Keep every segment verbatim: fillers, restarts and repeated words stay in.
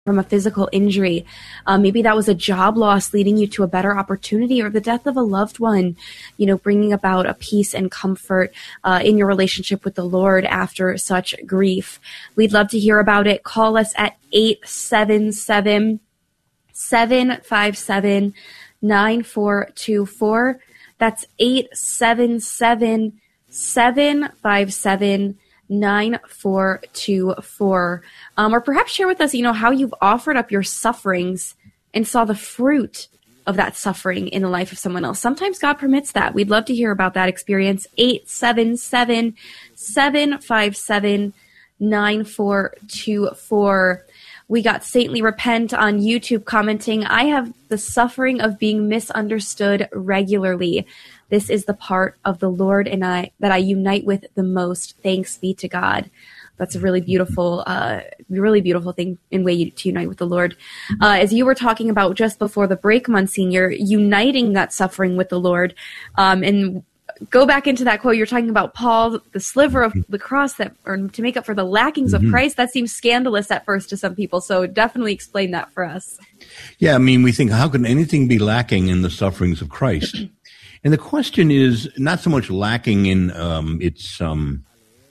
from a physical injury. Uh, maybe that was a job loss leading you to a better opportunity, or the death of a loved one, you know, bringing about a peace and comfort uh, in your relationship with the Lord after such grief. We'd love to hear about it. Call us at eight seven seven, seven five seven, nine four two four. That's eight seven seven, seven five seven, nine four two four. Um, or perhaps share with us, you know, how you've offered up your sufferings and saw the fruit of that suffering in the life of someone else. Sometimes God permits that. We'd love to hear about that experience. eight seven seven, seven five seven, nine four two four. We got Saintly Repent on YouTube commenting, I have the suffering of being misunderstood regularly. This is the part of the Lord and I that I unite with the most. Thanks be to God. That's a really beautiful, uh, really beautiful thing in way to unite with the Lord. Uh, as you were talking about just before the break, Monsignor, uniting that suffering with the Lord, um, and go back into that quote. You're talking about Paul, the sliver of the cross that, or to make up for the lackings mm-hmm. of Christ. That seems scandalous at first to some people. So definitely explain that for us. Yeah, I mean, we think, how can anything be lacking in the sufferings of Christ? And the question is not so much lacking in um, its um,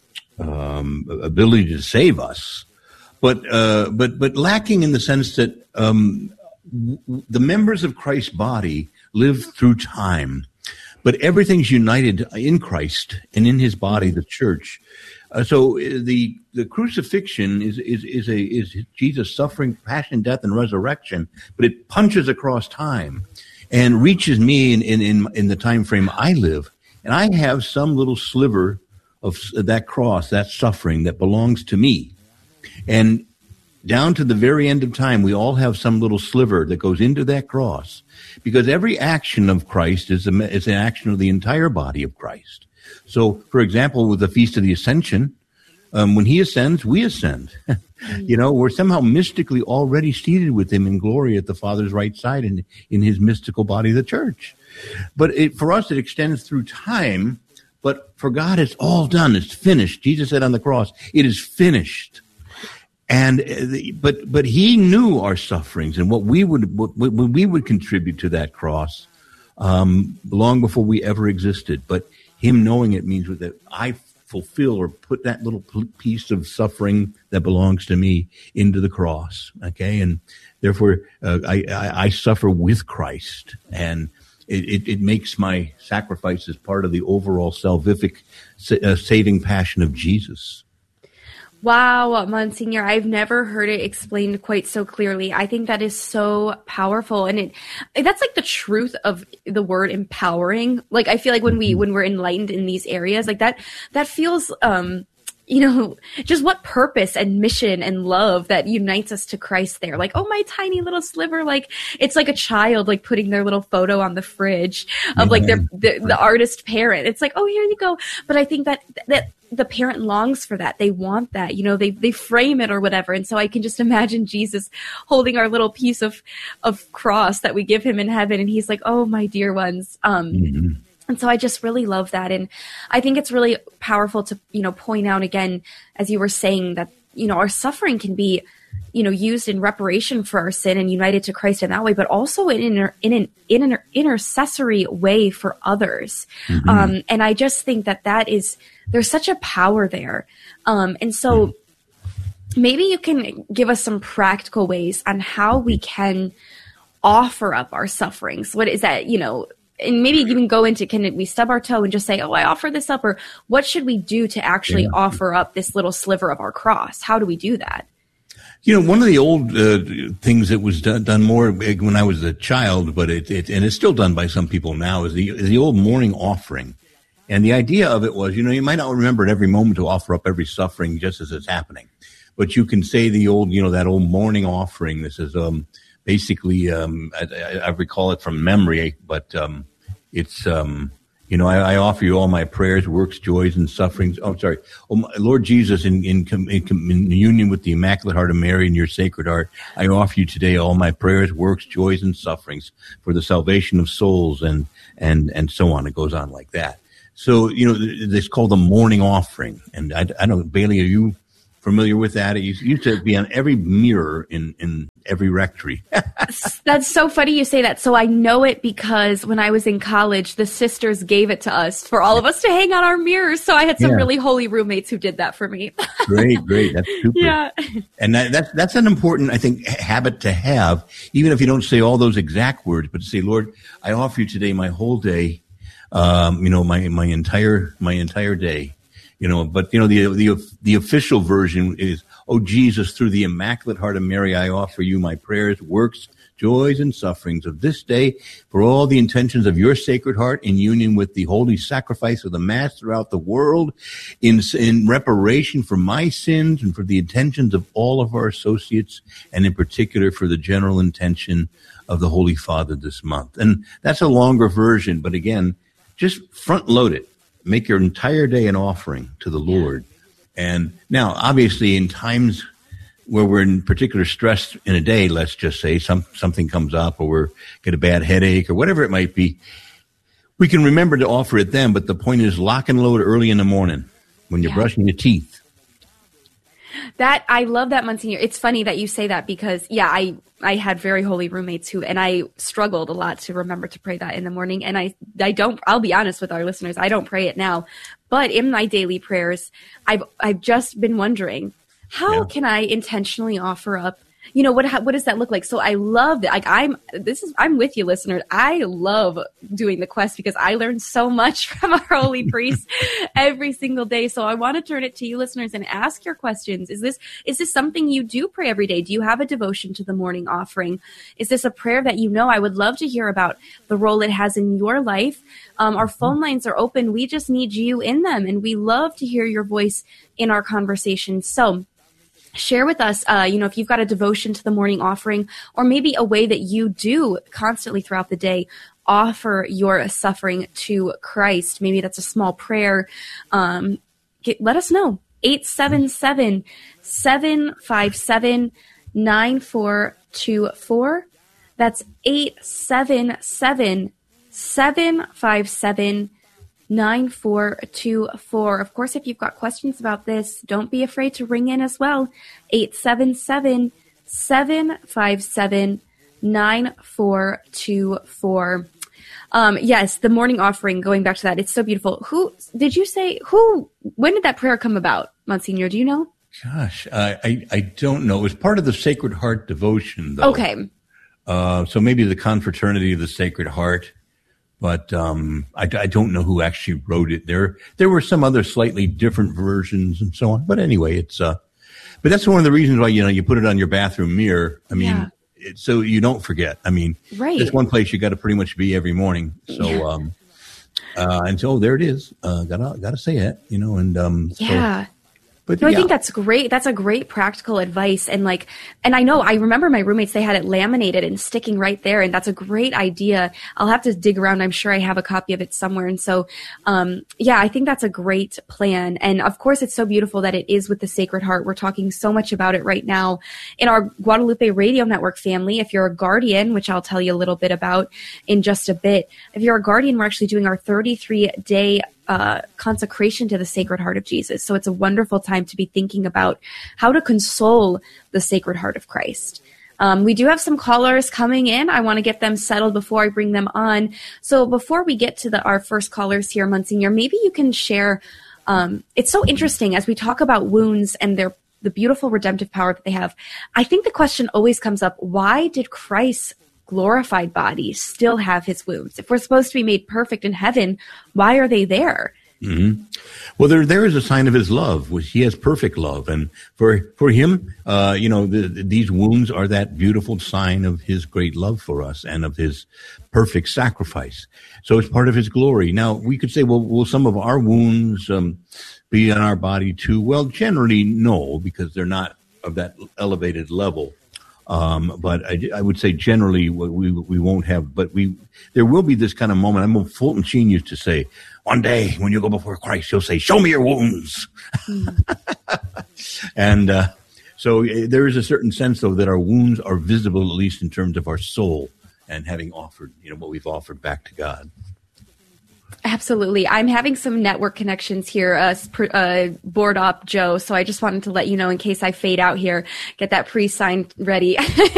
um, ability to save us, but uh, but but lacking in the sense that um, w- the members of Christ's body live through time, but everything's united in Christ and in His body, the church. Uh, so the the crucifixion is is is a is Jesus' suffering, passion, death, and resurrection, but it punches across time and reaches me in, in, in, in the time frame I live. And I have some little sliver of that cross, that suffering that belongs to me. And down to the very end of time, we all have some little sliver that goes into that cross, because every action of Christ is, a, is an action of the entire body of Christ. So, for example, with the Feast of the Ascension, um, when He ascends, we ascend. You know, we're somehow mystically already seated with Him in glory at the Father's right side in, in His mystical body, the church. But it, for us, it extends through time. But for God, it's all done. It's finished. Jesus said on the cross, it is finished. And the, but but He knew our sufferings and what we would what, what we would contribute to that cross um, long before we ever existed. But Him knowing it means that I fulfill or put that little piece of suffering that belongs to me into the cross. Okay, and therefore uh, I, I I suffer with Christ, and it, it, it makes my sacrifice as part of the overall salvific uh, saving passion of Jesus. Wow, Monsignor, I've never heard it explained quite so clearly. I think that is so powerful. And it that's like the truth of the word empowering. Like, I feel like when we, when we're enlightened in these areas, like that, that feels, um, you know, just what purpose and mission and love that unites us to Christ there. Like, oh, my tiny little sliver, like it's like a child, like putting their little photo on the fridge of like their, the, the artist parent. It's like, oh, here you go. But I think that, that, the parent longs for that. They want that, you know, they, they frame it or whatever. And so I can just imagine Jesus holding our little piece of, of cross that we give Him in heaven. And He's like, oh, my dear ones. Um, mm-hmm. And so I just really love that. And I think it's really powerful to, you know, point out again, as you were saying, that, you know, our suffering can be, you know, used in reparation for our sin and united to Christ in that way, but also in, inter, in an in an intercessory way for others. Mm-hmm. Um, and I just think that that is, there's such a power there. Um, and so maybe you can give us some practical ways on how we can offer up our sufferings. What is that, you know, and maybe even go into, can we stub our toe and just say, oh, I offer this up? Or what should we do to actually yeah. offer up this little sliver of our cross? How do we do that? You know, one of the old uh, things that was done, done more when I was a child, but it, it and it's still done by some people now, is the, is the old morning offering. And the idea of it was, you know, you might not remember at every moment to offer up every suffering just as it's happening, but you can say the old, you know, that old morning offering. This is um, basically, um, I, I recall it from memory, but um, it's, um, you know, I, I offer you all my prayers, works, joys, and sufferings. Oh, sorry. Oh, my, Lord Jesus, in, in, in, in union with the Immaculate Heart of Mary and your Sacred Heart, I offer you today all my prayers, works, joys, and sufferings for the salvation of souls, and, and, and so on. It goes on like that. So, you know, it's called the morning offering. And I, I don't know, Bailey, are you familiar with that? It used, used to be on every mirror in, in every rectory. That's so funny you say that. So I know it because when I was in college, the sisters gave it to us for all of us to hang on our mirrors. So I had some Yeah. really holy roommates who did that for me. Great, great. That's super. Yeah. And that, that's, that's an important, I think, habit to have, even if you don't say all those exact words, but to say, Lord, I offer you today my whole day, um, you know, my, my entire, my entire day, you know, but, you know, the, the, the official version is, oh, Jesus, through the Immaculate Heart of Mary, I offer you my prayers, works, joys, and sufferings of this day for all the intentions of your Sacred Heart in union with the holy sacrifice of the Mass throughout the world, in, in reparation for my sins and for the intentions of all of our associates, and in particular for the general intention of the Holy Father this month. And that's a longer version, but again, just front load it. Make your entire day an offering to the Lord. And now, obviously, in times where we're in particular stress in a day, let's just say some something comes up, or we get a bad headache, or whatever it might be, we can remember to offer it then. But the point is, lock and load early in the morning when you're Yeah. brushing your teeth. That I love that, Monsignor. It's funny that you say that because, yeah, I I had very holy roommates who, and I struggled a lot to remember to pray that in the morning. And I I don't. I'll be honest with our listeners, I don't pray it now, but in my daily prayers, I've I've just been wondering, how Yeah. can I intentionally offer up? You know, what how, what does that look like? So I love that. Like I'm this is I'm with you, listeners. I love doing the quest because I learn so much from our holy priest every single day. So I want to turn it to you, listeners, and ask your questions. Is this is this something you do pray every day? Do you have a devotion to the morning offering? Is this a prayer that you know? I would love to hear about the role it has in your life. Um, our phone lines are open. We just need you in them, and we love to hear your voice in our conversation. So share with us, uh, you know, if you've got a devotion to the morning offering, or maybe a way that you do constantly throughout the day offer your suffering to Christ. Maybe that's a small prayer. Um, get, let us know. eight seven seven, seven five seven, nine four two four. That's eight seven seven, seven five seven, nine four two four. Of course, if you've got questions about this, don't be afraid to ring in as well. eight seven seven, seven five seven, nine four two four. Um, yes, the morning offering, going back to that, it's so beautiful. Who did you say, who, when did that prayer come about, Monsignor? Do you know? Gosh, I, I, I don't know. It was part of the Sacred Heart devotion, though. Okay. Uh, so maybe the Confraternity of the Sacred Heart. But um, I, I don't know who actually wrote it. There, there were some other slightly different versions and so on. But anyway, it's. Uh, but that's one of the reasons why you know you put it on your bathroom mirror. I mean, Yeah. it, so you don't forget. I mean, Right. there's one place you got to pretty much be every morning. So, Yeah. um, uh, and so there it is. Uh, gotta gotta say it, you know. And um, Yeah. So, but No, I yeah. think that's great. That's a great practical advice. And like, and I know, I remember my roommates, they had it laminated and sticking right there. And that's a great idea. I'll have to dig around. I'm sure I have a copy of it somewhere. And so, um, yeah, I think that's a great plan. And of course, it's so beautiful that it is with the Sacred Heart. We're talking so much about it right now in our Guadalupe Radio Network family. If you're a guardian, which I'll tell you a little bit about in just a bit, if you're a guardian, we're actually doing our thirty-three day Uh, consecration to the Sacred Heart of Jesus. So it's a wonderful time to be thinking about how to console the Sacred Heart of Christ. Um, we do have some callers coming in. I want to get them settled before I bring them on. So before we get to the, our first callers here, Monsignor, maybe you can share. Um, it's so interesting as we talk about wounds and their the beautiful redemptive power that they have. I think the question always comes up: why did Christ glorified body still have his wounds? If we're supposed to be made perfect in heaven, why are they there? Mm-hmm. Well, there there is a sign of his love, which he has perfect love, and for for him, uh, you know, the, the, these wounds are that beautiful sign of his great love for us and of his perfect sacrifice. So it's part of his glory. Now we could say, well, will some of our wounds um, be on our body too? Well, generally no, because they're not of that elevated level. Um, but I, I would say generally we we won't have, but we there will be this kind of moment. I mean, Fulton Sheen used to say, one day when you go before Christ, you'll say, show me your wounds. Mm. and uh, so uh, there is a certain sense, though, that our wounds are visible, at least in terms of our soul and having offered, you know, what we've offered back to God. Absolutely. I'm having some network connections here, uh, uh, board up, Joe. So I just wanted to let you know in case I fade out here, get that pre-signed ready.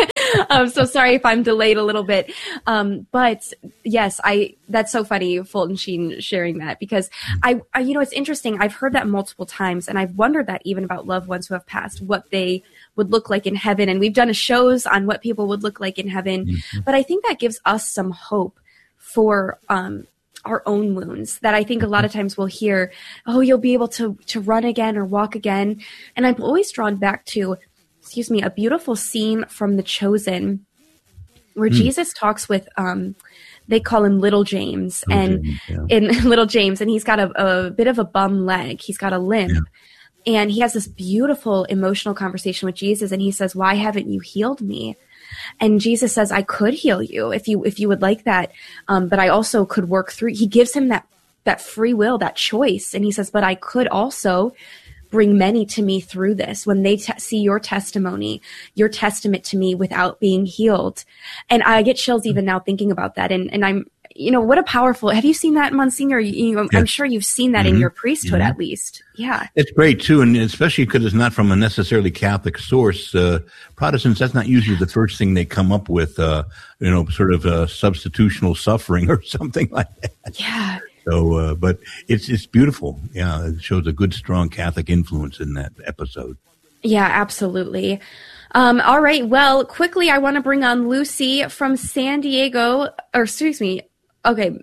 I'm so sorry if I'm delayed a little bit. Um, but yes, I, that's so funny, Fulton Sheen sharing that, because I, I, you know, it's interesting. I've heard that multiple times, and I've wondered that even about loved ones who have passed, what they would look like in heaven. And we've done a shows on what people would look like in heaven. Mm-hmm. But I think that gives us some hope for, um, our own wounds, that I think a lot of times we'll hear, oh, you'll be able to, to run again or walk again. And I'm always drawn back to, excuse me, a beautiful scene from The Chosen where mm. Jesus talks with, um, they call him Little James, Little and James, yeah. in Little James, and he's got a, a bit of a bum leg. He's got a limp. Yeah. And he has this beautiful emotional conversation with Jesus, and he says, why haven't you healed me? And Jesus says, I could heal you if you if you would like that, um, but I also could work through. He gives him that that free will, that choice, and he says, but I could also bring many to me through this when they te- see your testimony, your testament to me without being healed. And I get chills even now thinking about that. And and I'm, you know, what a powerful. Have you seen that, Monsignor? You, you know, yes. I'm sure you've seen that mm-hmm. in your priesthood, mm-hmm. at least. Yeah, it's great too, and especially because it's not from a necessarily Catholic source. Uh, Protestants, that's not usually the first thing they come up with. Uh, you know, sort of uh, substitutional suffering or something like that. Yeah. So, uh, but it's it's beautiful. Yeah, it shows a good, strong Catholic influence in that episode. Yeah, absolutely. Um, all right. Well, quickly, I want to bring on Lucy from San Diego. Or excuse me. Okay.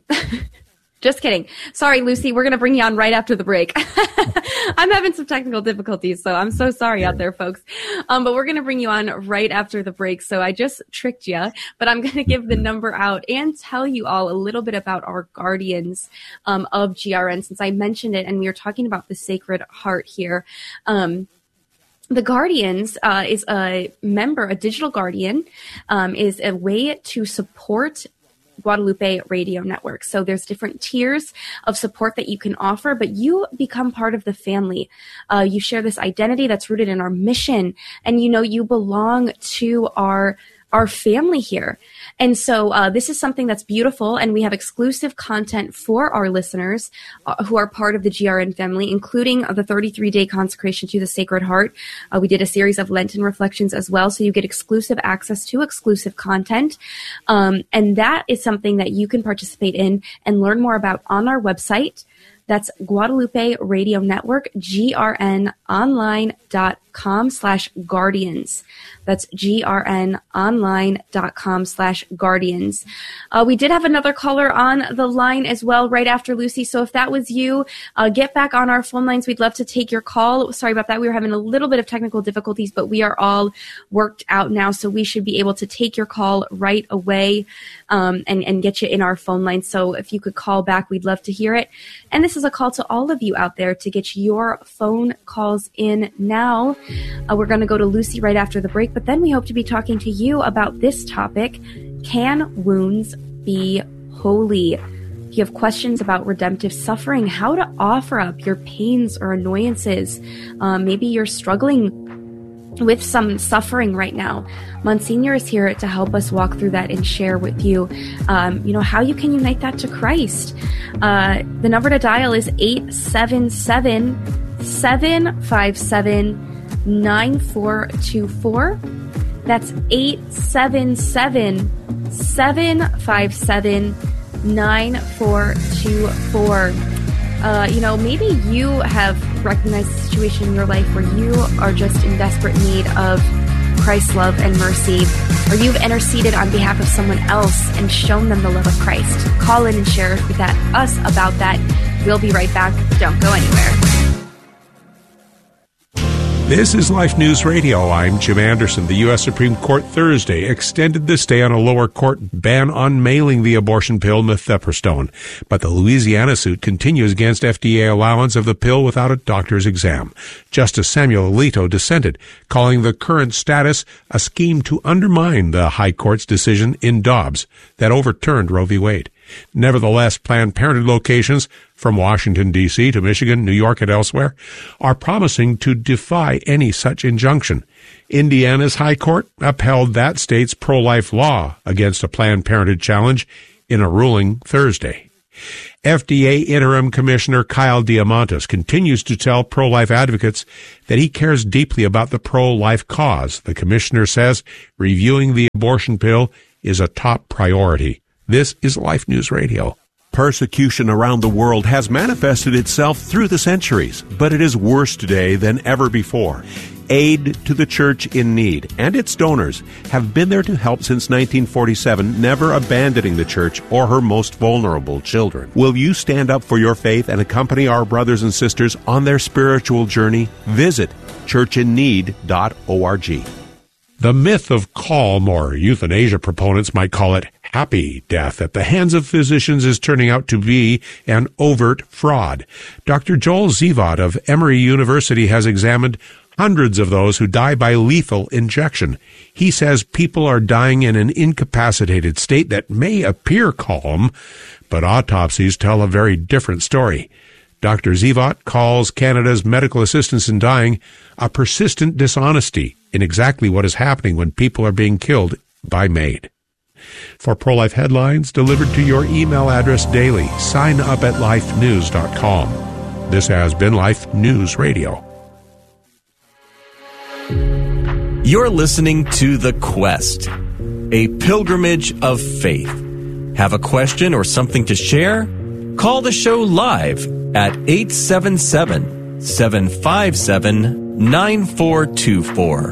Just kidding. Sorry, Lucy. We're going to bring you on right after the break. I'm having some technical difficulties, so I'm so sorry out there, folks. Um, but we're going to bring you on right after the break. So I just tricked you, but I'm going to give the number out and tell you all a little bit about our guardians um, of G R N, since I mentioned it and we were talking about the Sacred Heart here. Um, The Guardians uh, is a member, a digital guardian, um, is a way to support Guadalupe Radio Network. So there's different tiers of support that you can offer, but you become part of the family. Uh, you share this identity that's rooted in our mission, and you know you belong to our our family here. And so uh, this is something that's beautiful, and we have exclusive content for our listeners uh, who are part of the G R N family, including uh, the thirty-three day consecration to the Sacred Heart. Uh, we did a series of Lenten reflections as well, so you get exclusive access to exclusive content. Um, and that is something that you can participate in and learn more about on our website. That's Guadalupe Radio Network, G R N online dot com slash guardians. That's G R N online dot com slash guardians. Uh, we did have another caller on the line as well right after Lucy. So if that was you, uh, get back on our phone lines. We'd love to take your call. Sorry about that. We were having a little bit of technical difficulties, but we are all worked out now. So we should be able to take your call right away um, and, and get you in our phone line. So if you could call back, we'd love to hear it. And this is a call to all of you out there to get your phone calls in now. Uh, we're going to go to Lucy right after the break, but then we hope to be talking to you about this topic: can wounds be holy? If you have questions about redemptive suffering, how to offer up your pains or annoyances, um, maybe you're struggling with some suffering right now, Monsignor is here to help us walk through that and share with you, um, you know, how you can unite that to Christ. Uh, the number to dial is eight seven seven, seven five seven, nine four two four. That's eight seven seven, seven five seven, nine four two four. Uh, you know, maybe you have recognized a situation in your life where you are just in desperate need of Christ's love and mercy, or you've interceded on behalf of someone else and shown them the love of Christ. Call in and share with that, us about that. We'll be right back. Don't go anywhere. This is Life News Radio. I'm Jim Anderson. The U S Supreme Court Thursday extended the stay on a lower court ban on mailing the abortion pill mifepristone. But the Louisiana suit continues against F D A allowance of the pill without a doctor's exam. Justice Samuel Alito dissented, calling the current status a scheme to undermine the High Court's decision in Dobbs that overturned Roe v. Wade. Nevertheless, Planned Parenthood locations from Washington, D C to Michigan, New York, and elsewhere are promising to defy any such injunction. Indiana's High Court upheld that state's pro-life law against a Planned Parenthood challenge in a ruling Thursday. F D A Interim Commissioner Kyle Diamandis continues to tell pro-life advocates that he cares deeply about the pro-life cause. The commissioner says reviewing the abortion pill is a top priority. This is Life News Radio. Persecution around the world has manifested itself through the centuries, but it is worse today than ever before. Aid to the Church in Need and its donors have been there to help since nineteen forty-seven, never abandoning the Church or her most vulnerable children. Will you stand up for your faith and accompany our brothers and sisters on their spiritual journey? Visit church in need dot org. The myth of calm, or euthanasia proponents might call it happy death, at the hands of physicians is turning out to be an overt fraud. Doctor Joel Zivot of Emory University has examined hundreds of those who die by lethal injection. He says people are dying in an incapacitated state that may appear calm, but autopsies tell a very different story. Doctor Zivot calls Canada's medical assistance in dying a persistent dishonesty in exactly what is happening when people are being killed by MAID. For pro-life headlines delivered to your email address daily, sign up at life news dot com. This has been Life News Radio. You're listening to The Quest, a pilgrimage of faith. Have a question or something to share? Call the show live at eight seven seven, seven five seven, nine four two four.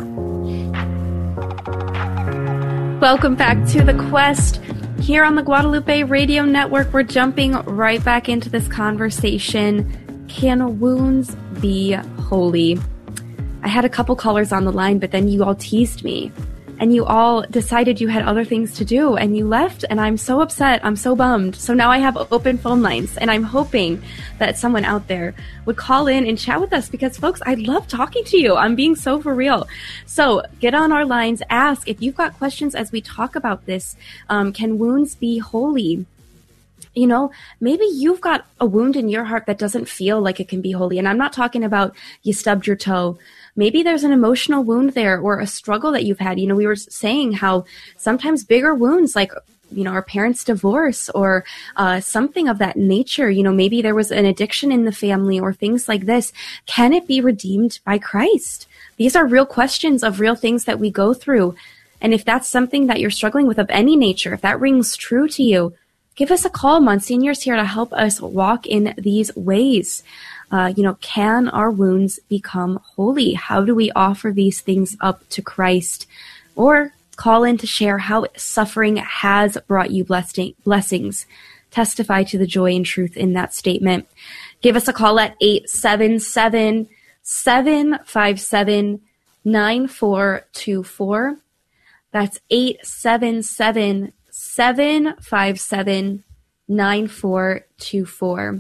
Welcome back to The Quest. Here on the Guadalupe Radio Network, we're jumping right back into this conversation. Can wounds be holy? I had a couple callers on the line, but then you all teased me. And you all decided you had other things to do, and you left, and I'm so upset. I'm so bummed. So now I have open phone lines, and I'm hoping that someone out there would call in and chat with us, because, folks, I love talking to you. I'm being so for real. So get on our lines. Ask if you've got questions as we talk about this. Um, can wounds be holy? You know, maybe you've got a wound in your heart that doesn't feel like it can be holy. And I'm not talking about you stubbed your toe. Maybe there's an emotional wound there, or a struggle that you've had. You know, we were saying how sometimes bigger wounds, like, you know, our parents' divorce, or uh, something of that nature, you know, maybe there was an addiction in the family, or things like this. Can it be redeemed by Christ? These are real questions of real things that we go through. And if that's something that you're struggling with of any nature, if that rings true to you, give us a call. Monsignor's here to help us walk in these ways. Uh, you know, can our wounds become holy? How do we offer these things up to Christ? Or call in to share how suffering has brought you blessing, blessings. Testify to the joy and truth in that statement. Give us a call at eight seven seven, seven five seven, nine four two four. That's eight seven seven, seven five seven, nine four two four.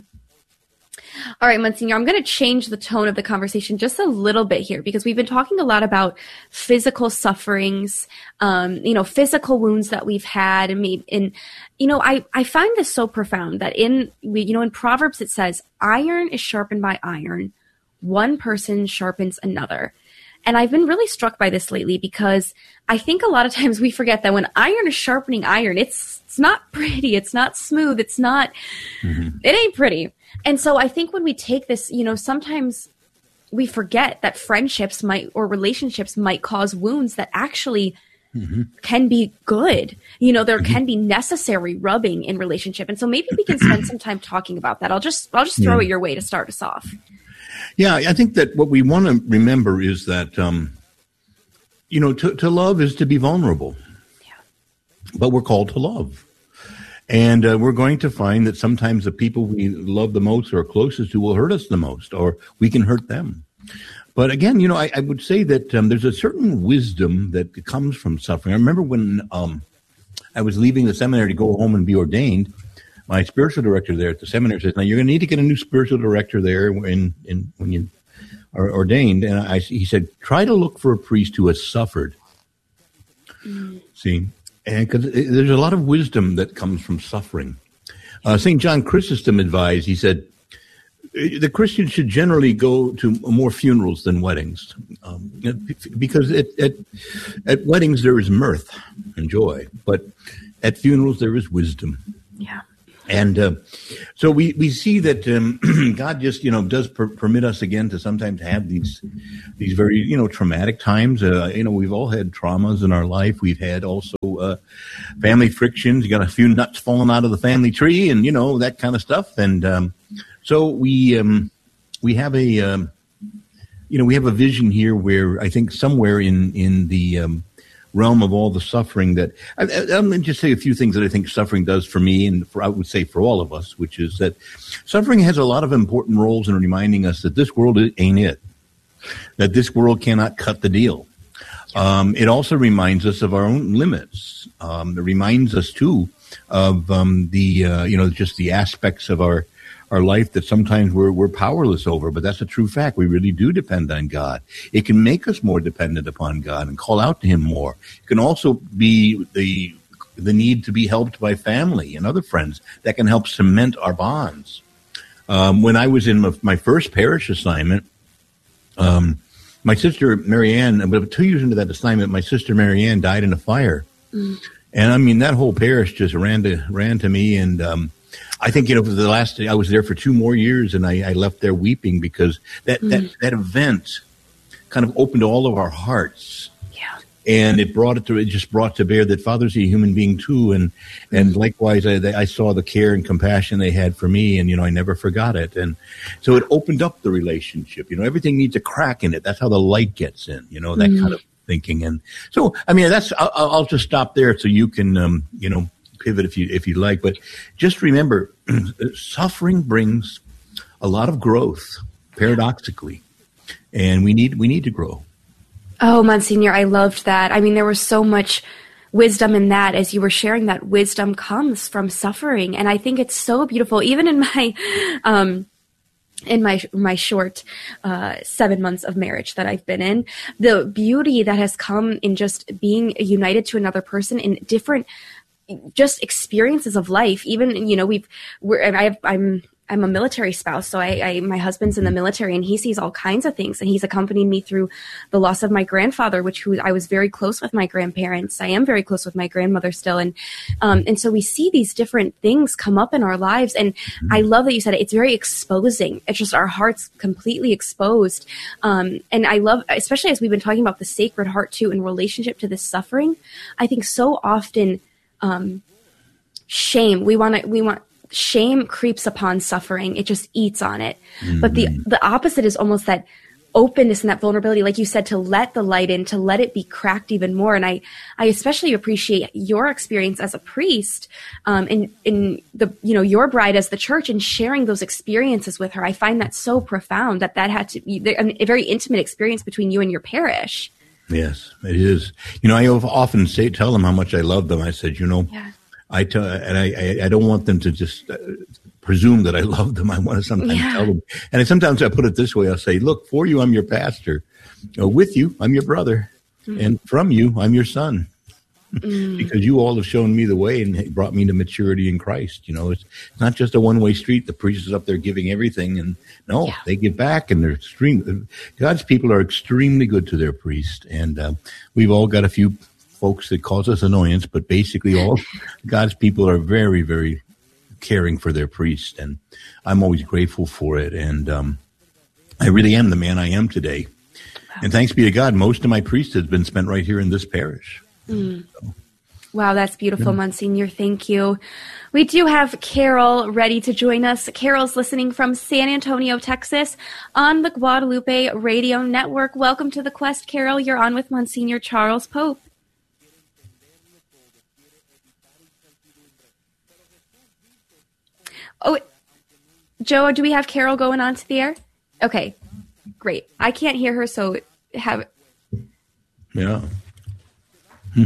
All right, Monsignor, I'm going to change the tone of the conversation just a little bit here, because we've been talking a lot about physical sufferings, um, you know, physical wounds that we've had. And, maybe, and you know, I, I find this so profound that in, you know, in Proverbs it says, iron is sharpened by iron. One person sharpens another. And I've been really struck by this lately, because I think a lot of times we forget that when iron is sharpening iron, it's it's not pretty, it's not smooth, it's not, mm-hmm. it ain't pretty. And so I think when we take this, you know, sometimes we forget that friendships might, or relationships might cause wounds that actually mm-hmm. can be good. You know, there mm-hmm. can be necessary rubbing in relationship. And so maybe we can spend some time talking about that. I'll just, I'll just throw yeah. it your way to start us off. Yeah, I think that what we want to remember is that, um, you know, to, to love is to be vulnerable. Yeah. But we're called to love. And uh, we're going to find that sometimes the people we love the most or are closest to will hurt us the most, or we can hurt them. But again, you know, I, I would say that um, there's a certain wisdom that comes from suffering. I remember when um, I was leaving the seminary to go home and be ordained, my spiritual director there at the seminary says, now you're going to need to get a new spiritual director there in, in, when you are ordained. And I, he said, try to look for a priest who has suffered. Mm. See? And because there's a lot of wisdom that comes from suffering. Uh, Saint John Chrysostom advised, he said, the Christian should generally go to more funerals than weddings. Um, because at, at, at weddings there is mirth and joy, but at funerals there is wisdom. Yeah. And uh, so we, we see that um, God just, you know, does per- permit us again to sometimes have these these very, you know, traumatic times. Uh, you know, we've all had traumas in our life. We've had also uh, family frictions. You got a few nuts falling out of the family tree and, you know, that kind of stuff. And um, so we um, we have a, um, you know, we have a vision here where I think somewhere in, in the um, realm of all the suffering that I, I, I'm going to just say a few things that I think suffering does for me and for, I would say for all of us, which is that suffering has a lot of important roles in reminding us that this world ain't it, that this world cannot cut the deal. Um, it also reminds us of our own limits. Um, it reminds us too of um, the uh, you know just the aspects of our our life that sometimes we're we're powerless over, but that's a true fact. We really do depend on God. It can make us more dependent upon God and call out to Him more. It can also be the the need to be helped by family and other friends that can help cement our bonds. Um, when I was in my, my first parish assignment, um, my sister Marianne, about two years into that assignment, my sister Marianne died in a fire, mm. and I mean that whole parish just ran to ran to me and. Um, I think, you know, for the last, I was there for two more years and I, I left there weeping because that, mm. that, that event kind of opened all of our hearts. Yeah. And it brought it to, it just brought to bear that Father's a human being too. And, mm. and likewise, I, I saw the care and compassion they had for me and, you know, I never forgot it. And so it opened up the relationship, you know, everything needs a crack in it. That's how the light gets in, you know, that mm. kind of thinking. And so, I mean, that's, I'll, I'll just stop there so you can, um, you know, pivot if you if you like, but just remember, suffering brings a lot of growth, paradoxically, and we need we need to grow. Oh, Monsignor, I loved that. I mean, there was so much wisdom in that. As you were sharing, that wisdom comes from suffering, and I think it's so beautiful. Even in my um, in my my short uh, seven months of marriage that I've been in, the beauty that has come in just being united to another person in different. Just experiences of life. Even, you know, we've, we're, and I have, I'm, I'm a military spouse. So I, I, my husband's in the military and he sees all kinds of things. And he's accompanied me through the loss of my grandfather, which who, I was very close with my grandparents. I am very close with my grandmother still. And, um, and so we see these different things come up in our lives. And I love that you said it. It's very exposing. It's just our hearts completely exposed. Um, and I love, especially as we've been talking about the Sacred Heart too, in relationship to this suffering, I think so often, Um, shame. We want to, we want, shame creeps upon suffering. It just eats on it. Mm-hmm. But the, the opposite is almost that openness and that vulnerability, like you said, to let the light in, to let it be cracked even more. And I, I especially appreciate your experience as a priest, um, in, in the, you know, your bride as the church and sharing those experiences with her. I find that so profound that that had to be a very intimate experience between you and your parish. Yes, it is. You know, I often say, tell them how much I love them. I said, you know, yeah. I tell, and I, I don't want them to just uh, presume that I love them. I want to sometimes yeah. tell them. And I, sometimes I put it this way. I'll say, look, for you, I'm your pastor. Uh, with you, I'm your brother. Mm-hmm. And from you, I'm your son. Mm. Because you all have shown me the way and brought me to maturity in Christ. You know, it's not just a one-way street. The priest is up there giving everything, and no, yeah. they give back, and they're extreme. God's people are extremely good to their priest, and uh, we've all got a few folks that cause us annoyance, but basically all God's people are very, very caring for their priest, and I'm always grateful for it. And um, I really am the man I am today. Wow. And thanks be to God, most of my priesthood has been spent right here in this parish. Mm. Wow, that's beautiful, yeah. Monsignor. Thank you. We do have Carol ready to join us. Carol's listening from San Antonio, Texas, on the Guadalupe Radio Network. Welcome to the Quest, Carol. You're on with Monsignor Charles Pope. Oh, Joe, do we have Carol going on to the air? Okay, great. I can't hear her, so have. Yeah. Hmm.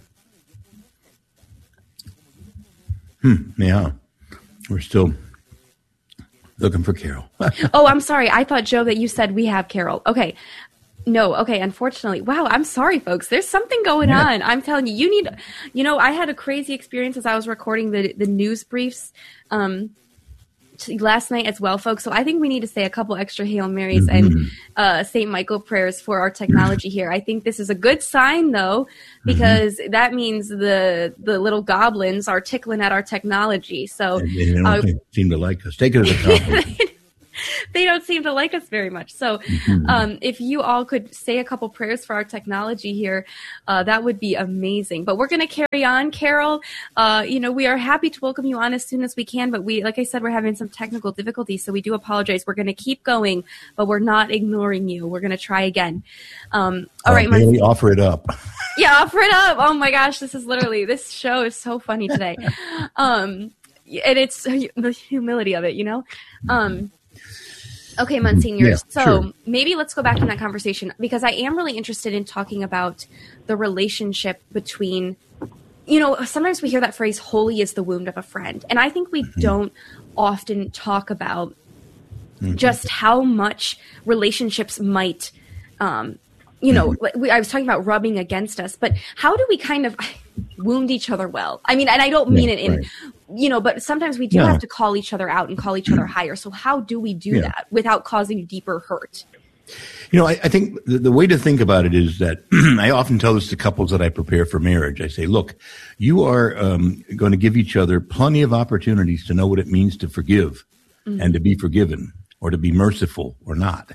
Hmm. Yeah. We're still looking for Carol. Oh, I'm sorry. I thought, Joe, that you said we have Carol. Okay. No. Okay. Unfortunately. Wow. I'm sorry, folks. There's something going yeah. on. I'm telling you, you need, you know, I had a crazy experience as I was recording the, the news briefs, um, t- last night as well, folks. So I think we need to say a couple extra Hail Marys mm-hmm. and uh, Saint Michael prayers for our technology here. I think this is a good sign, though, because mm-hmm. that means the the little goblins are tickling at our technology. So they don't uh, seem to like us. Take it as a compliment. They don't seem to like us very much. So mm-hmm. um, if you all could say a couple prayers for our technology here, uh, that would be amazing. But we're going to carry on. Carol, uh, you know, we are happy to welcome you on as soon as we can. But we, like I said, we're having some technical difficulties, so we do apologize. We're going to keep going, but we're not ignoring you. We're going to try again. Um, all uh, right, Bailey, offer it up. Yeah, offer it up. Oh, my gosh. This is literally, this show is so funny today. Um, and it's the humility of it, you know? Um Okay, Monsignor. Yeah, so sure. maybe let's go back in that conversation, because I am really interested in talking about the relationship between, you know, sometimes we hear that phrase, holy is the wound of a friend. And I think we mm-hmm. don't often talk about mm-hmm. just how much relationships might, um, you know, mm-hmm. we, I was talking about rubbing against us, but how do we kind of wound each other well? I mean, and I don't mean yeah, it in, right. you know, but sometimes we do yeah. have to call each other out and call each other higher. So how do we do yeah. that without causing deeper hurt? You know, I, I think the, the way to think about it is that I often tell this to couples that I prepare for marriage. I say, look, you are um, going to give each other plenty of opportunities to know what it means to forgive mm-hmm. and to be forgiven, or to be merciful or not,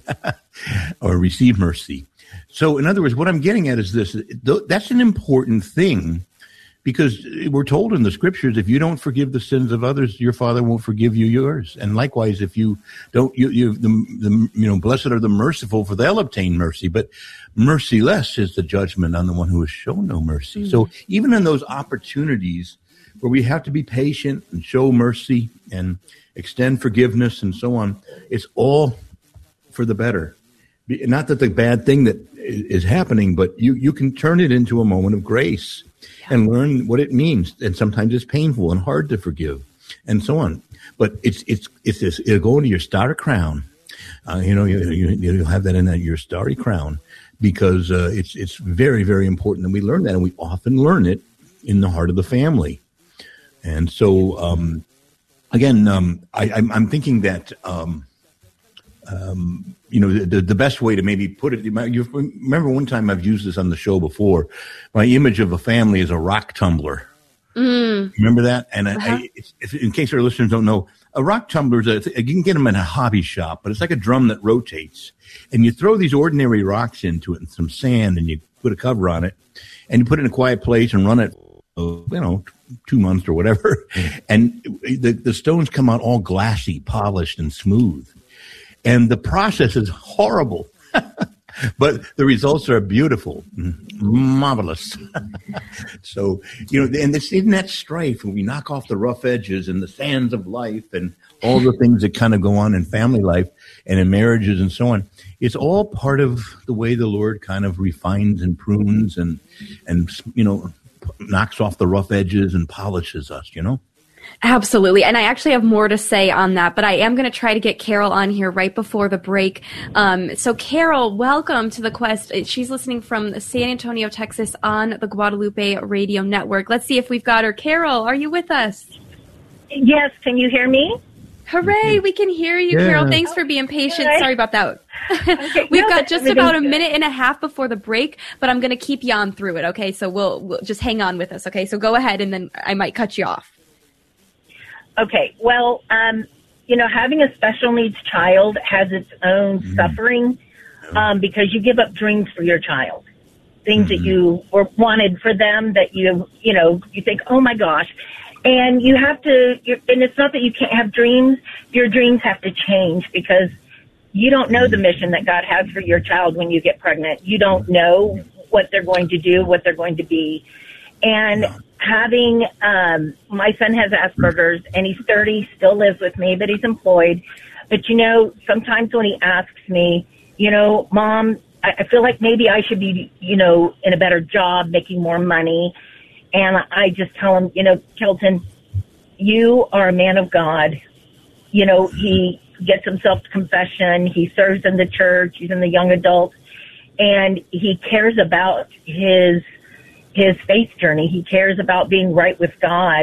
or receive mercy. So in other words, what I'm getting at is this, that's an important thing, because we're told in the scriptures, if you don't forgive the sins of others, your Father won't forgive you yours. And likewise, if you don't, you, you, the, the, you know, blessed are the merciful, for they'll obtain mercy. But merciless is the judgment on the one who has shown no mercy. Mm-hmm. So even in those opportunities where we have to be patient and show mercy and extend forgiveness and so on, it's all for the better. Not that the bad thing that is happening, but you, you can turn it into a moment of grace yeah. and learn what it means. And sometimes it's painful and hard to forgive and so on. But it's, it's, it's this, it'll go into your starry crown. Uh, you know, you, you, you'll have that in that, your starry crown, because uh, it's, it's very, very important. And we learn that, and we often learn it in the heart of the family. And so, um, again, um, I, I'm, I'm thinking that, um, um, you know, the, the best way to maybe put it, you remember one time I've used this on the show before, my image of a family is a rock tumbler. Mm. Remember that? And uh-huh. I, if, in case our listeners don't know, a rock tumbler is a, you can get them in a hobby shop, but it's like a drum that rotates, and you throw these ordinary rocks into it and some sand, and you put a cover on it, and you put it in a quiet place and run it, you know, two months or whatever. And the, the stones come out all glassy, polished, and smooth. And the process is horrible, but the results are beautiful, marvelous. So, you know, and this, isn't that strife when we knock off the rough edges and the sands of life and all the things that kind of go on in family life and in marriages and so on. It's all part of the way the Lord kind of refines and prunes and, and, you know, knocks off the rough edges and polishes us, you know? Absolutely. And I actually have more to say on that, but I am going to try to get Carol on here right before the break. Um, so Carol, welcome to the Quest. She's listening from San Antonio, Texas on the Guadalupe Radio Network. Let's see if we've got her. Carol, are you with us? Yes. Can you hear me? Hooray. We can hear you, yeah. Carol. Thanks for being patient. Okay. Sorry about that. Okay. We've no, got just about a minute and a half before the break, but I'm going to keep you on through it. Okay. So we'll, we'll just hang on with us. Okay. So go ahead, and then I might cut you off. Okay, well, um, you know, having a special needs child has its own mm-hmm. suffering um, because you give up dreams for your child, things mm-hmm. that you were wanted for them that you, you know, you think, oh my gosh, and you have to, you're, and it's not that you can't have dreams, your dreams have to change because you don't know the mission that God has for your child when you get pregnant. You don't know what they're going to do, what they're going to be, and having, um, my son has Asperger's and he's thirty, still lives with me, but he's employed. But, you know, sometimes when he asks me, you know, Mom, I, I feel like maybe I should be, you know, in a better job, making more money. And I just tell him, you know, Kelton, you are a man of God. You know, he gets himself to confession. He serves in the church. He's in the young adults. And he cares about his his faith journey. He cares about being right with God.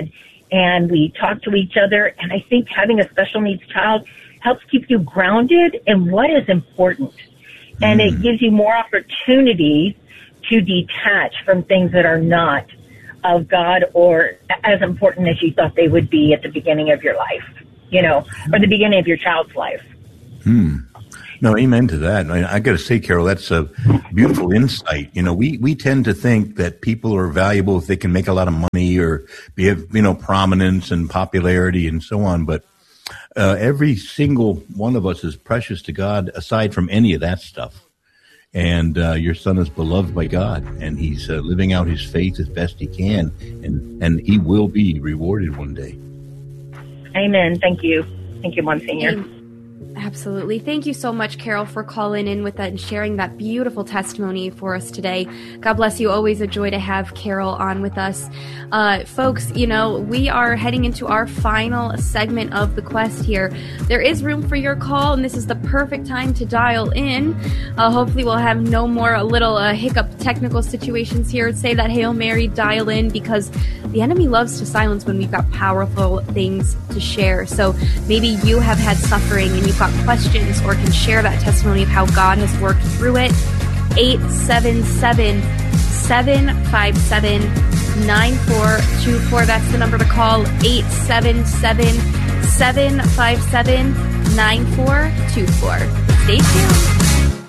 and we talk to each other. And I think having a special needs child helps keep you grounded in what is important. And it gives you more opportunities to detach from things that are not of God or as important as you thought they would be at the beginning of your life, you know, or the beginning of your child's life. Hmm. No, amen to that. I, I got to say, Carol, that's a beautiful insight. You know, we, we tend to think that people are valuable if they can make a lot of money or be, you know, prominence and popularity and so on. But uh, every single one of us is precious to God aside from any of that stuff. And uh, your son is beloved by God, and he's uh, living out his faith as best he can, and, and he will be rewarded one day. Amen. Thank you. Thank you, Monsignor. Amen. Absolutely. Thank you so much, Carol, for calling in with that and sharing that beautiful testimony for us today. God bless you. Always a joy to have Carol on with us. Uh, folks, you know, we are heading into our final segment of the quest here. There is room for your call, and this is the perfect time to dial in. Uh, hopefully we'll have no more little uh, hiccup technical situations here. Say that Hail Mary, dial in, because the enemy loves to silence when we've got powerful things to share. So maybe you have had suffering and you've got questions or can share that testimony of how God has worked through it. eight seven seven, seven five seven, nine four two four. That's the number to call. eight seven seven, seven five seven, nine four two four. Stay tuned.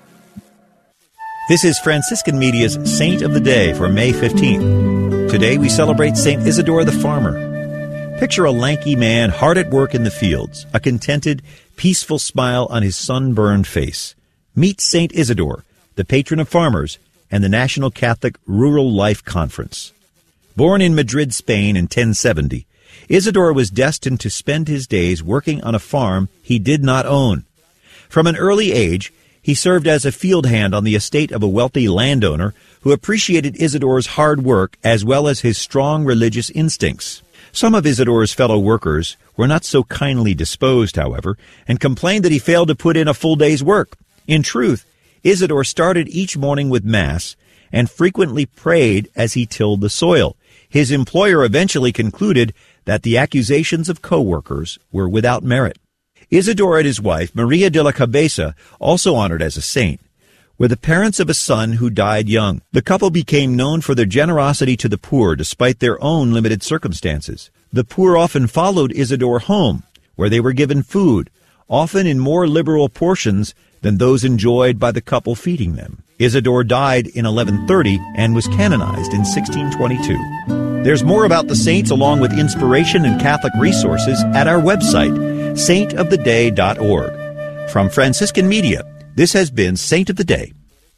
This is Franciscan Media's Saint of the Day for May fifteenth. Today we celebrate Saint Isidore the Farmer. Picture a lanky man hard at work in the fields, a contented, peaceful smile on his sunburned face. Meet Saint Isidore, the patron of farmers, and the National Catholic Rural Life Conference. Born in Madrid, Spain in ten seventy, Isidore was destined to spend his days working on a farm he did not own. From an early age, he served as a field hand on the estate of a wealthy landowner who appreciated Isidore's hard work as well as his strong religious instincts. Some of Isidore's fellow workers were not so kindly disposed, however, and complained that he failed to put in a full day's work. In truth, Isidore started each morning with Mass and frequently prayed as he tilled the soil. His employer eventually concluded that the accusations of co-workers were without merit. Isidore and his wife, Maria de la Cabeza, also honored as a saint, were the parents of a son who died young. The couple became known for their generosity to the poor despite their own limited circumstances. The poor often followed Isidore home, where they were given food, often in more liberal portions than those enjoyed by the couple feeding them. Isidore died in eleven thirty and was canonized in sixteen twenty-two. There's more about the saints along with inspiration and Catholic resources at our website, saint of the day dot org. From Franciscan Media, this has been Saint of the Day.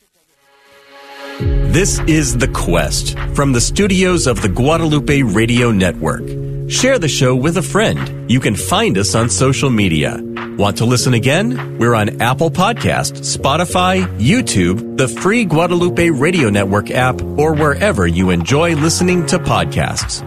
This is The Quest from the studios of the Guadalupe Radio Network. Share the show with a friend. You can find us on social media. Want to listen again? We're on Apple Podcast, Spotify, YouTube, the free Guadalupe Radio Network app, or wherever you enjoy listening to podcasts.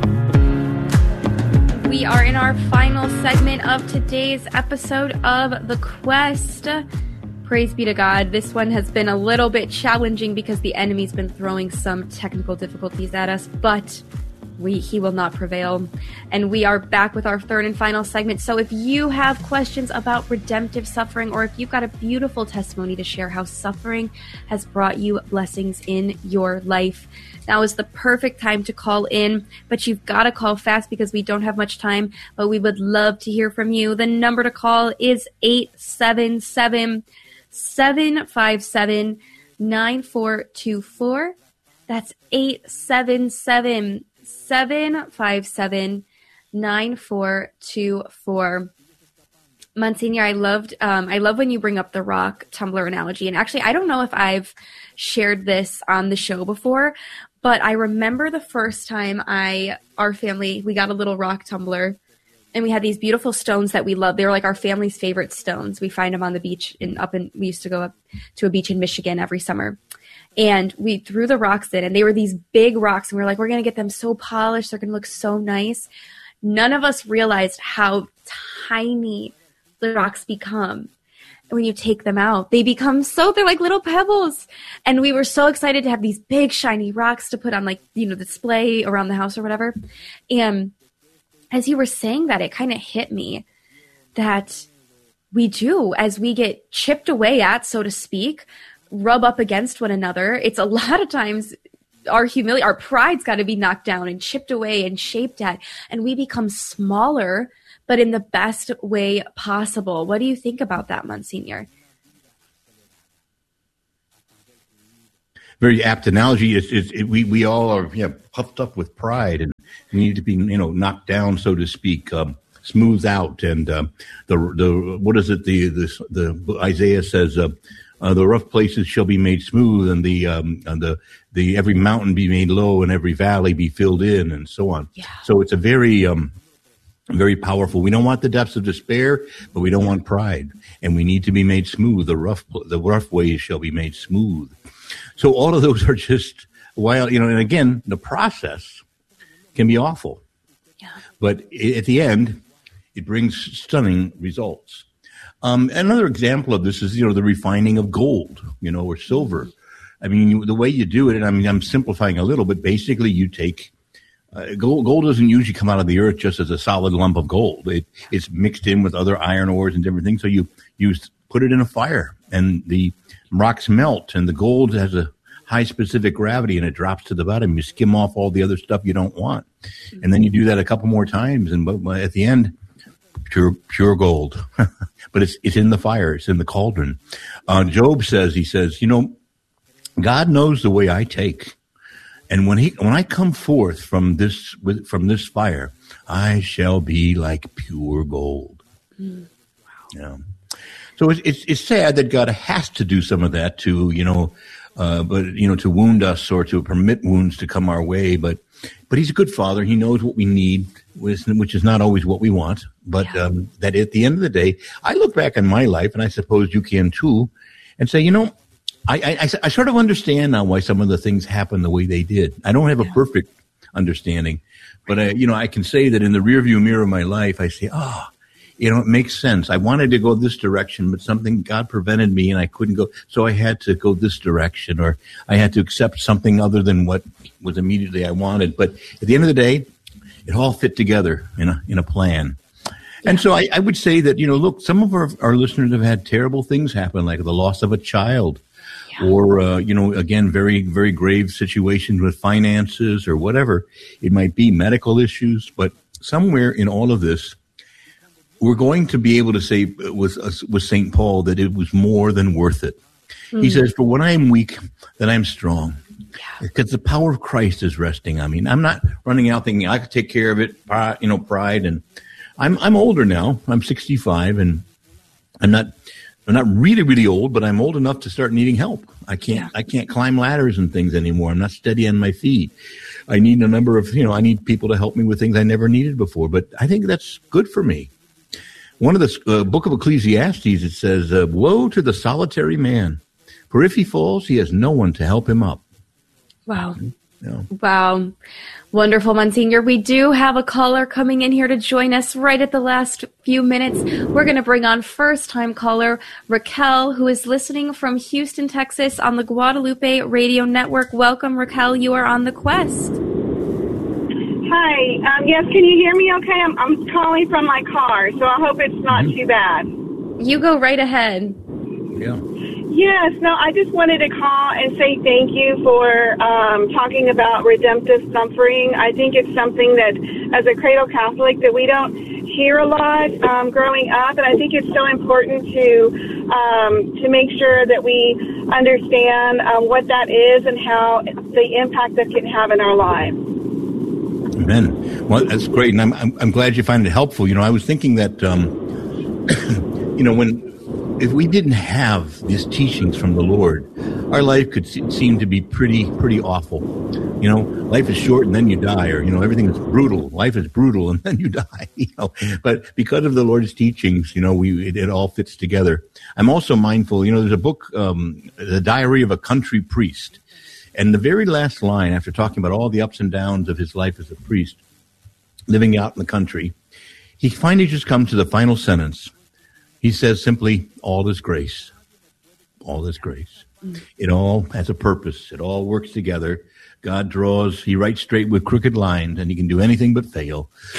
We are in our final segment of today's episode of The Quest. Praise be to God. This one has been a little bit challenging because the enemy's been throwing some technical difficulties at us, but we he will not prevail. And we are back with our third and final segment. So if you have questions about redemptive suffering, or if you've got a beautiful testimony to share how suffering has brought you blessings in your life, now is the perfect time to call in, but you've got to call fast because we don't have much time, but we would love to hear from you. The number to call is eight seven seven, seven five seven, nine four two four. That's eight seven seven, seven five seven, nine four two four. Monsignor, I loved, um, I love when you bring up the rock tumbler analogy. And actually, I don't know if I've shared this on the show before, but I remember the first time I, our family, we got a little rock tumbler, and we had these beautiful stones that we loved. They were like our family's favorite stones. We find them on the beach in up in, we used to go up to a beach in Michigan every summer. And we threw the rocks in, and they were these big rocks, and we were like, we're going to get them so polished. They're going to look so nice. None of us realized how tiny the rocks become when you take them out. They become so, they're like little pebbles. And we were so excited to have these big shiny rocks to put on, like, you know, display around the house or whatever. And as you were saying that, it kind of hit me that we do, as we get chipped away at, so to speak, rub up against one another. It's a lot of times our humility, our pride's got to be knocked down and chipped away and shaped at, and we become smaller, but in the best way possible. What do you think about that, Monsignor? Very apt analogy. It's, it's, it, we we all are yeah, puffed up with pride, and we need to be you know knocked down, so to speak, um, smoothed out. And uh, the the what is it? The the, the Isaiah says, uh, uh, the rough places shall be made smooth, and the um, and the the every mountain be made low, and every valley be filled in, and so on. Yeah. So it's a very um, very powerful. We don't want the depths of despair, but we don't want pride, and we need to be made smooth. The rough the rough ways shall be made smooth. So all of those are just, while, you know, and again, the process can be awful. Yeah. But at the end, it brings stunning results. Um, another example of this is, you know, the refining of gold, you know, or silver. I mean, you, the way you do it, and I mean, I'm simplifying a little, but basically you take, uh, gold, gold doesn't usually come out of the earth just as a solid lump of gold. It, it's mixed in with other iron ores and different things. So you, you put it in a fire, and the rocks melt, and the gold has a high specific gravity, and it drops to the bottom. You skim off all the other stuff you don't want, and then you do that a couple more times, and at the end, pure pure gold. But it's it's in the fire, it's in the cauldron. Uh, Job says, he says, you know, God knows the way I take, and when he when I come forth from this with, from this fire, I shall be like pure gold. Mm. Wow. Yeah. So it's, it's it's sad that God has to do some of that to, you know, uh, but, you know, to wound us or to permit wounds to come our way. But but he's a good father. He knows what we need, which is not always what we want. But yeah. um, that at the end of the day, I look back on my life, and I suppose you can too, and say, you know, I, I, I sort of understand now why some of the things happened the way they did. I don't have yeah. a perfect understanding, but, I, you know, I can say that in the rearview mirror of my life, I say, ah. Oh, you know, it makes sense. I wanted to go this direction, but something, God prevented me, and I couldn't go. So I had to go this direction, or I had to accept something other than what was immediately I wanted. But at the end of the day, it all fit together in a in a plan. And so I, I would say that, you know, look, some of our, our listeners have had terrible things happen, like the loss of a child, yeah. or, uh, you know, again, very, very grave situations with finances or whatever it might be, medical issues. But somewhere in all of this, we're going to be able to say with with Saint Paul that it was more than worth it. Mm-hmm. He says, "For when I am weak, then I am strong, yeah. because the power of Christ is resting on me." I'm not running out thinking I could take care of it, you know, pride. And I'm I'm older now. I'm sixty-five, and I'm not I'm not really really old, but I'm old enough to start needing help. I can't yeah. I can't climb ladders and things anymore. I'm not steady on my feet. I need a number of you know I need people to help me with things I never needed before. But I think that's good for me. One of the uh, book of Ecclesiastes, it says, uh, woe to the solitary man, for if he falls, he has no one to help him up. Wow. Yeah. Wow. Wonderful, Monsignor. We do have a caller coming in here to join us right at the last few minutes. We're going to bring on first-time caller Raquel, who is listening from Houston, Texas on the Guadalupe Radio Network. Welcome, Raquel. You are on the Quest. Hi. Um, yes, can you hear me okay? I'm, I'm calling from my car, so I hope it's not mm-hmm. too bad. You go right ahead. Yeah. Yes, no, I just wanted to call and say thank you for um, talking about redemptive suffering. I think it's something that, as a cradle Catholic, that we don't hear a lot um, growing up, and I think it's so important to um, to make sure that we understand um, what that is and how the impact that can have in our lives. Amen. Well, that's great, and I'm, I'm I'm glad you find it helpful. You know, I was thinking that, um, you know, when if we didn't have these teachings from the Lord, our life could se- seem to be pretty pretty awful. You know, life is short and then you die, or you know, everything is brutal. Life is brutal and then you die. You know, but because of the Lord's teachings, you know, we it, it all fits together. I'm also mindful. You know, there's a book, um, The Diary of a Country Priest. And the very last line, after talking about all the ups and downs of his life as a priest, living out in the country, he finally just comes to the final sentence. He says simply, all is grace. All is grace. Mm. It all has a purpose. It all works together. God draws, he writes straight with crooked lines, and he can do anything but fail.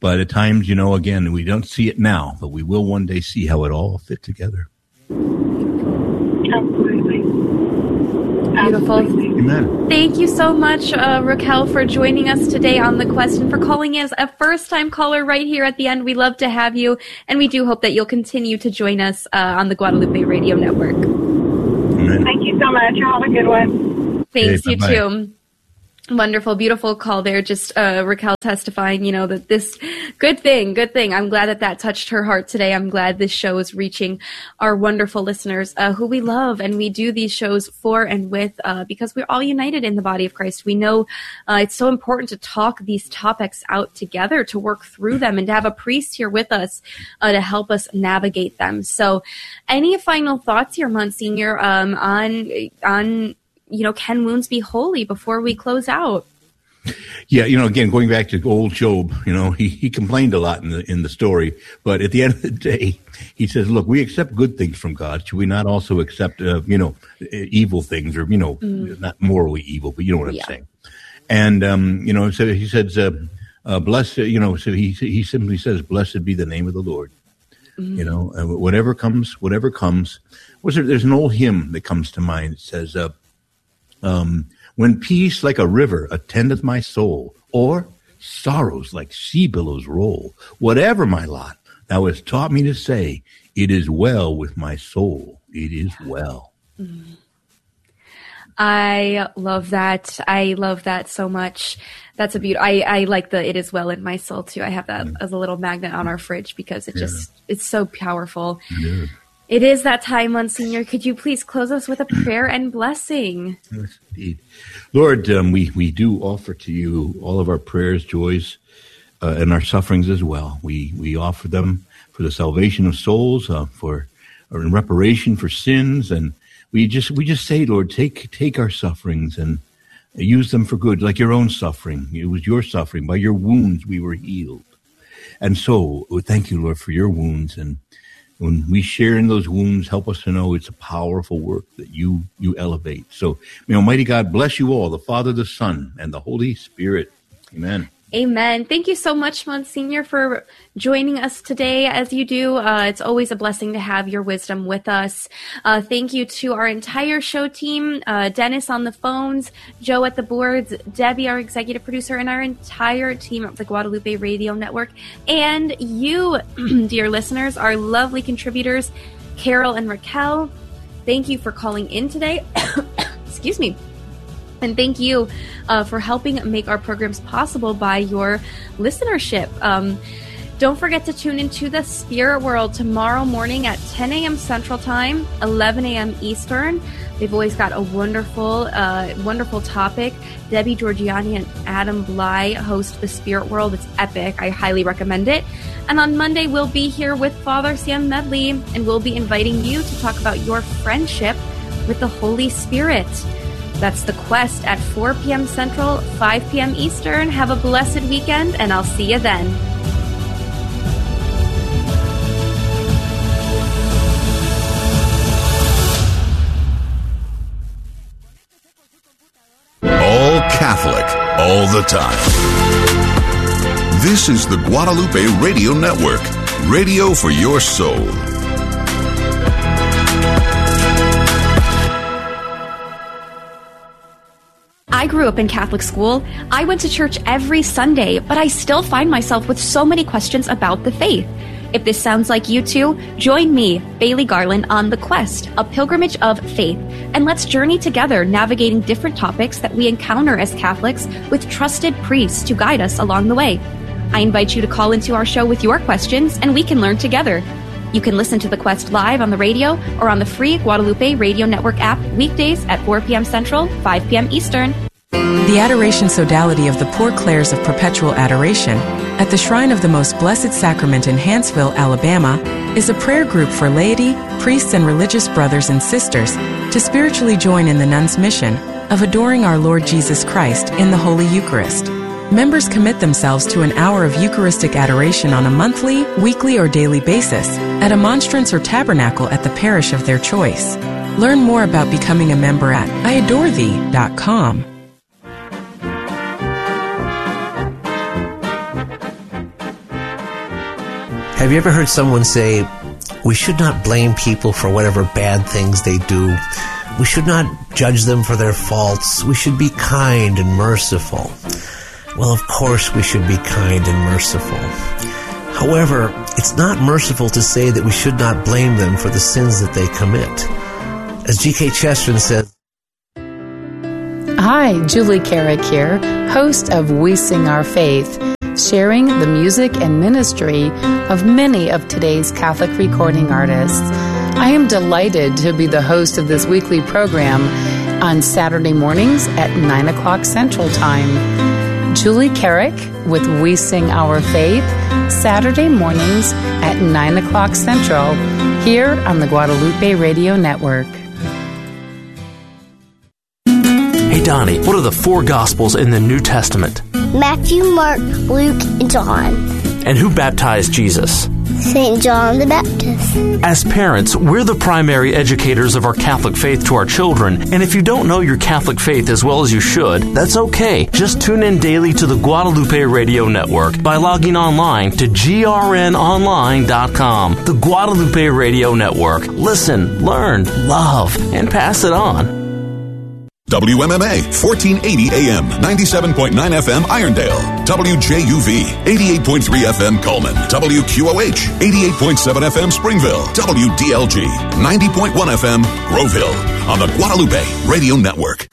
But at times, you know, again, we don't see it now, but we will one day see how it all fit together. Absolutely. Beautiful. Absolutely. Amen. Thank you so much, uh, Raquel, for joining us today on The Quest and for calling as a first-time caller right here at the end. We love to have you, and we do hope that you'll continue to join us uh, on the Guadalupe Radio Network. Amen. Thank you so much. Have a good one. Thanks, Okay, you bye-bye. too. Wonderful, beautiful call there. Just uh, Raquel testifying, you know, that this good thing, good thing. I'm glad that that touched her heart today. I'm glad this show is reaching our wonderful listeners uh, who we love, and we do these shows for and with uh, because we're all united in the body of Christ. We know uh, it's so important to talk these topics out together, to work through them, and to have a priest here with us uh, to help us navigate them. So, any final thoughts here, Monsignor, um, on on you know, can wounds be holy before we close out? Yeah, you know, again, going back to old Job, you know, he, he complained a lot in the in the story, but at the end of the day, he says, look, we accept good things from God. Should we not also accept, uh, you know, evil things, or, you know, mm. not morally evil, but you know what I'm yeah. saying? And, um, you know, so he says, uh, uh, blessed, you know, so he he simply says, blessed be the name of the Lord. Mm. You know, uh, whatever comes, whatever comes. Was there, there's an old hymn that comes to mind. It says, uh, Um, when peace like a river attendeth my soul, or sorrows like sea billows roll, whatever my lot, thou hast taught me to say, it is well with my soul. It is well. Mm. I love that. I love that so much. That's a beautiful, I, I like the, it is well in my soul too. I have that mm. as a little magnet on our fridge because it yeah. just, it's so powerful. Yeah. It is that time, Monsignor. Could you please close us with a prayer and blessing? Yes, indeed. Lord, um, we, we do offer to you all of our prayers, joys, uh, and our sufferings as well. We we offer them for the salvation of souls, uh, for or in reparation for sins, and we just we just say, Lord, take take our sufferings and use them for good, like your own suffering. It was your suffering. By your wounds we were healed. And so, thank you, Lord, for your wounds. And when we share in those wounds, help us to know it's a powerful work that you you elevate. So may Almighty God bless you all, the Father, the Son, and the Holy Spirit. Amen. Amen. Thank you so much, Monsignor, for joining us today. As you do, uh, it's always a blessing to have your wisdom with us. Uh, thank you to our entire show team, uh, Dennis on the phones, Joe at the boards, Debbie, our executive producer, and our entire team of the Guadalupe Radio Network. And you, dear listeners, our lovely contributors, Carol and Raquel. Thank you for calling in today. Excuse me. And thank you uh, for helping make our programs possible by your listenership. Um, don't forget to tune into the Spirit World tomorrow morning at ten a.m. Central Time, eleven a.m. Eastern. They've always got a wonderful, uh, wonderful topic. Debbie Georgiani and Adam Bly host the Spirit World. It's epic. I highly recommend it. And on Monday, we'll be here with Father Sam Medley, and we'll be inviting you to talk about your friendship with the Holy Spirit. That's The Quest at four p.m. Central, five p.m. Eastern. Have a blessed weekend, and I'll see you then. All Catholic, all the time. This is the Guadalupe Radio Network, radio for your soul. I grew up in Catholic school. I went to church every Sunday, but I still find myself with so many questions about the faith. If this sounds like you too, join me, Bailey Garland, on The Quest, a pilgrimage of faith, and let's journey together navigating different topics that we encounter as Catholics with trusted priests to guide us along the way. I invite you to call into our show with your questions, and we can learn together. You can listen to The Quest live on the radio or on the free Guadalupe Radio Network app weekdays at four p.m. Central, five p.m. Eastern. The Adoration Sodality of the Poor Clares of Perpetual Adoration at the Shrine of the Most Blessed Sacrament in Hanceville, Alabama, is a prayer group for laity, priests, and religious brothers and sisters to spiritually join in the nuns' mission of adoring our Lord Jesus Christ in the Holy Eucharist. Members commit themselves to an hour of Eucharistic adoration on a monthly, weekly, or daily basis at a monstrance or tabernacle at the parish of their choice. Learn more about becoming a member at I adore thee dot com. Have you ever heard someone say, we should not blame people for whatever bad things they do. We should not judge them for their faults. We should be kind and merciful. Well, of course we should be kind and merciful. However, it's not merciful to say that we should not blame them for the sins that they commit. As G K Chesterton says, Hi, Julie Carrick here, host of We Sing Our Faith, sharing the music and ministry of many of today's Catholic recording artists. I am delighted to be the host of this weekly program on Saturday mornings at nine o'clock Central Time. Julie Carrick with We Sing Our Faith, Saturday mornings at nine o'clock Central, here on the Guadalupe Radio Network. Hey Donnie, what are the four Gospels in the New Testament? Matthew, Mark, Luke, and John. And who baptized Jesus? Saint John the Baptist. As parents, we're the primary educators of our Catholic faith to our children, and if you don't know your Catholic faith as well as you should, that's okay. Just tune in daily to the Guadalupe Radio Network by logging online to G R N online dot com. The Guadalupe Radio Network. Listen, learn, love, and pass it on. W M M A, fourteen eighty A M, ninety-seven point nine F M Irondale. W J U V, eighty-eight point three F M Coleman. W Q O H, eighty-eight point seven F M Springville. W D L G, ninety point one F M Groveville. On the Guadalupe Radio Network.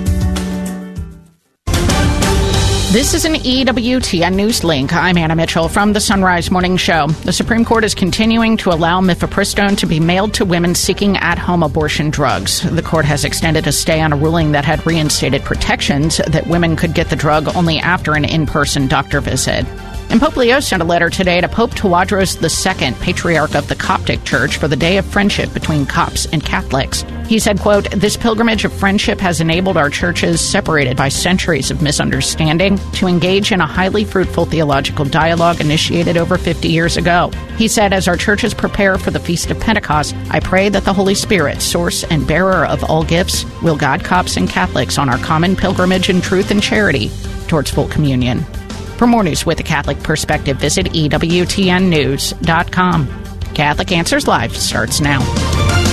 This is an E W T N News Link. I'm Anna Mitchell from the Sunrise Morning Show. The Supreme Court is continuing to allow mifepristone to be mailed to women seeking at-home abortion drugs. The court has extended a stay on a ruling that had reinstated protections that women could get the drug only after an in-person doctor visit. And Pope Leo sent a letter today to Pope Tawadros the Second, Patriarch of the Coptic Church, for the Day of Friendship between Copts and Catholics. He said, quote, "This pilgrimage of friendship has enabled our churches, separated by centuries of misunderstanding, to engage in a highly fruitful theological dialogue initiated over fifty years ago." He said, "As our churches prepare for the Feast of Pentecost, I pray that the Holy Spirit, source and bearer of all gifts, will guide Copts and Catholics on our common pilgrimage in truth and charity towards full communion." For more news with a Catholic perspective, visit E W T N news dot com. Catholic Answers Live starts now.